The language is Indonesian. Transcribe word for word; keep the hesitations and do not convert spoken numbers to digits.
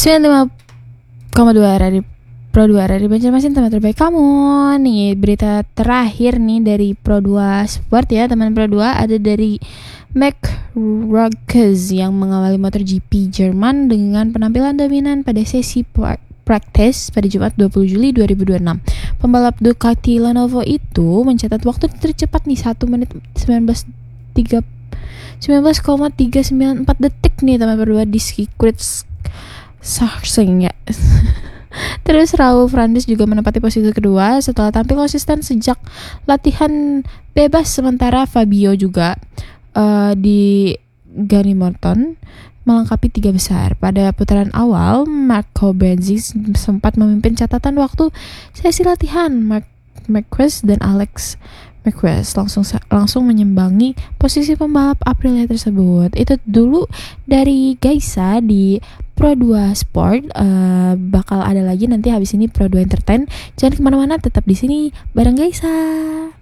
sembilan puluh lima koma dua R R I Pro dua R R I Banjarmasin, teman terbaik kamu. Nih berita terakhir nih dari Pro dua Sport ya teman Pro dua. Ada dari Marc Marquez yang mengawali MotoGP Jerman dengan penampilan dominan pada sesi practice pada Jumat dua puluh Juli dua ribu dua puluh enam. Pembalap Ducati Lenovo itu mencatat waktu tercepat nih satu menit sembilan belas koma tiga sembilan empat detik nih teman Pro dua di sirkuit Sachsenring ya. Terus Raul Fernandez juga menempati posisi kedua setelah tampil konsisten sejak latihan bebas, sementara Fabio juga uh, di Gary Morton melengkapi tiga besar. Pada putaran awal, Marco Benzis sempat memimpin catatan waktu sesi latihan. Marc Marquez dan Alex Marquez langsung langsung menyimbangi posisi pembalap Aprilia tersebut. Itu dulu dari Gaisa di Pro dua Sport. Uh, bakal ada lagi nanti habis ini Pro dua Entertain. Jangan kemana-mana, tetap di sini bareng Gaisa.